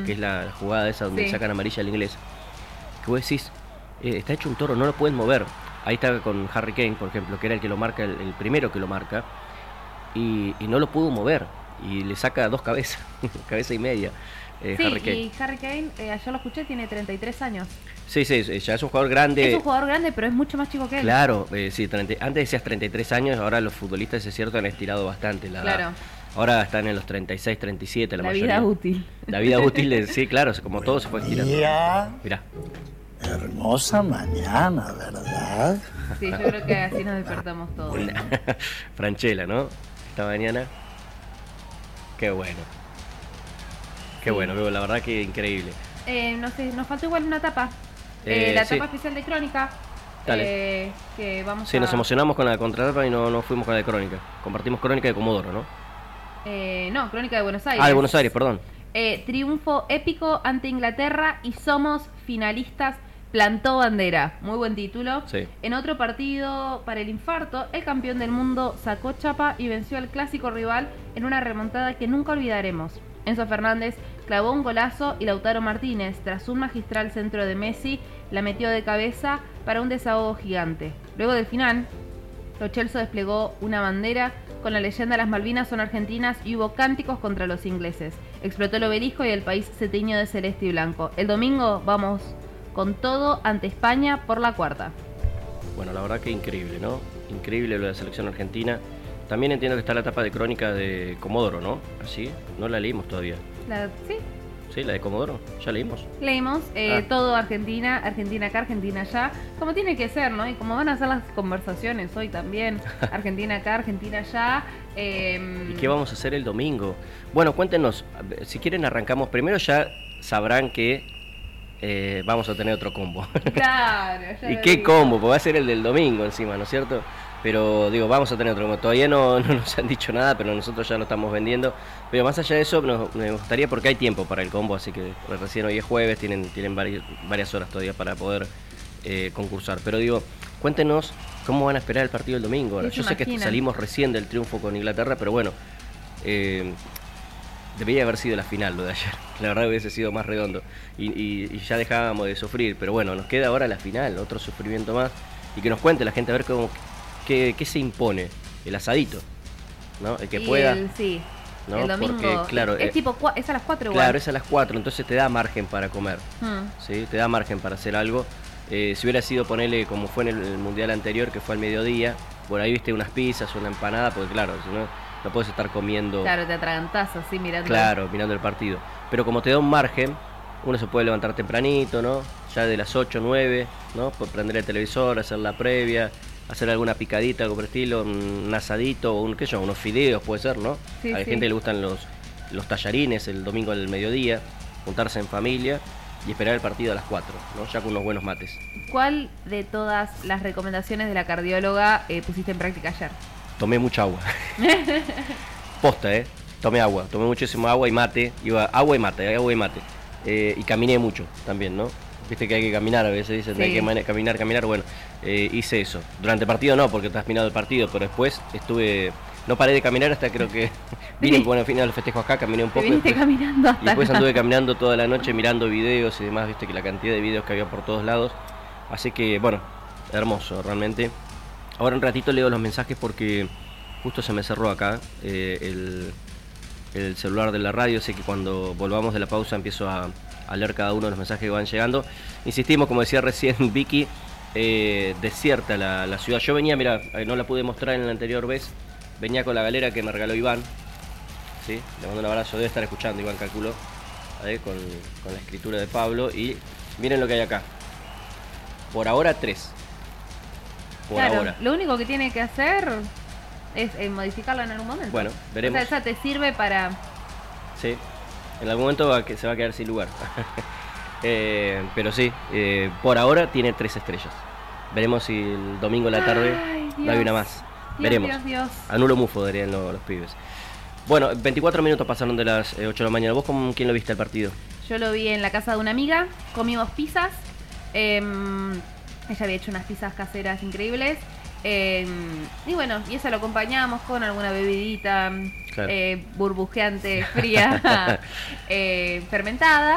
que es la jugada esa donde sacan amarilla al inglés, que vos decís, está hecho un toro, no lo pueden mover. Ahí está con Harry Kane, por ejemplo, que era el que lo marca, el primero que lo marca, y no lo pudo mover, y le saca 2 cabezas, cabeza y media. Harry Kane. Y Harry Kane, ayer lo escuché, tiene 33 años. Sí, ya es un jugador grande. Es un jugador grande, pero es mucho más chico que él. Claro, sí, antes decías 33 años, ahora los futbolistas, es cierto, han estirado bastante la edad. Ahora están en los 36, 37 la mayoría. Vida útil. La vida útil, sí, claro, como todo se fue estirando. Mirá. Hermosa mañana, ¿verdad? Sí, yo creo que así nos despertamos todos. Franchella, ¿no? Esta mañana. Qué bueno. Qué bueno, la verdad que increíble. No sé, nos faltó igual una tapa. La tapa especial de Crónica. Dale. Que vamos nos emocionamos con la contratapa y no fuimos con la de Crónica. Compartimos Crónica de Comodoro, ¿no? No, Crónica de Buenos Aires. De Buenos Aires, perdón. Triunfo épico ante Inglaterra y somos finalistas. Plantó bandera. Muy buen título. Sí. En otro partido para el infarto, el campeón del mundo sacó chapa y venció al clásico rival en una remontada que nunca olvidaremos. Enzo Fernández clavó un golazo y Lautaro Martínez, tras un magistral centro de Messi, la metió de cabeza para un desahogo gigante. Luego del final, Lo Celso desplegó una bandera con la leyenda "Las Malvinas son argentinas" y hubo cánticos contra los ingleses. Explotó el obelisco y el país se tiñó de celeste y blanco. El domingo vamos con todo ante España por la cuarta. Bueno, la verdad que increíble, ¿no? Increíble lo de la selección argentina. También entiendo que está la etapa de Crónica de Comodoro, ¿no? ¿Así? No la leímos todavía. Sí. Sí, la de Comodoro, ya leímos. Leímos todo Argentina, Argentina acá, Argentina allá, como tiene que ser, ¿no? Y como van a ser las conversaciones hoy también, Argentina acá, Argentina allá. ¿Y qué vamos a hacer el domingo? Bueno, cuéntenos, si quieren arrancamos, primero ya sabrán que vamos a tener otro combo. Claro. ¿Y qué combo? Porque va a ser el del domingo encima, ¿no es cierto? Pero digo, vamos a tener otro combo. Todavía no nos han dicho nada, pero nosotros ya lo estamos vendiendo. Pero más allá de eso, me gustaría, porque hay tiempo para el combo, así que recién hoy es jueves, tienen varias horas todavía para poder concursar. Pero digo, cuéntenos cómo van a esperar el partido del domingo. Yo sé que salimos recién del triunfo con Inglaterra, pero bueno, debería haber sido la final lo de ayer. La verdad hubiese sido más redondo y ya dejábamos de sufrir, pero bueno, nos queda ahora la final, otro sufrimiento más, y que nos cuente la gente a ver qué se impone. El asadito, ¿no? El que pueda. Sí, ¿no? El domingo. Porque, claro, es a las 4 igual. Claro, es a las 4, entonces te da margen para comer, ¿sí? Te da margen para hacer algo. Si hubiera sido, ponerle como fue en el mundial anterior, que fue al mediodía, por ahí viste unas pizzas, una empanada, porque claro, si no puedes estar comiendo. Claro, te atragantás así mirando. Claro, mirando el partido. Pero como te da un margen, uno se puede levantar tempranito, ¿no? Ya de las 8, 9, ¿no? Por prender el televisor, hacer la previa, hacer alguna picadita, algo por el estilo, un asadito, o unos fideos, puede ser, ¿no? Sí, a la gente le gustan los tallarines el domingo al mediodía, juntarse en familia y esperar el partido a las 4, ¿no? Ya con unos buenos mates. ¿Cuál de todas las recomendaciones de la cardióloga pusiste en práctica ayer? Tomé mucha agua. Posta, tomé agua, tomé muchísimo agua y mate, agua y mate. Y caminé mucho también, ¿no? Viste que hay que caminar, a veces dicen, hay que caminar, bueno, hice eso. Durante el partido no, porque estás mirando el partido, pero después no paré de caminar hasta creo que vine, bueno, al final del festejo acá, caminé un poco. Caminando hasta y después anduve caminando toda la noche mirando videos y demás, viste que la cantidad de videos que había por todos lados. Así que, bueno, hermoso realmente. Ahora un ratito leo los mensajes porque justo se me cerró acá el celular de la radio, así que cuando volvamos de la pausa empiezo a leer cada uno de los mensajes que van llegando. Insistimos, como decía recién Vicky, desierta la ciudad. Yo venía, mira, no la pude mostrar en la anterior vez, venía con la galera que me regaló Iván, ¿sí? Le mando un abrazo, debe estar escuchando Iván, calculo, con la escritura de Pablo, y miren lo que hay acá. Por ahora 3. Por ahora. Lo único que tiene que hacer es modificarlo en algún momento. Bueno, veremos. O sea, esa te sirve para... Sí, en algún momento se va a quedar sin lugar. Pero sí, por ahora tiene 3 estrellas. Veremos si el domingo a la tarde no hay una más. Veremos. Dios. Anulo mufo, dirían los pibes. Bueno, 24 minutos pasaron de las 8 de la mañana. ¿Vos con quién lo viste el partido? Yo lo vi en la casa de una amiga, comimos pizzas. Ella había hecho unas pizzas caseras increíbles. Y bueno, y eso lo acompañamos con alguna bebidita, claro, burbujeante, fría, fermentada.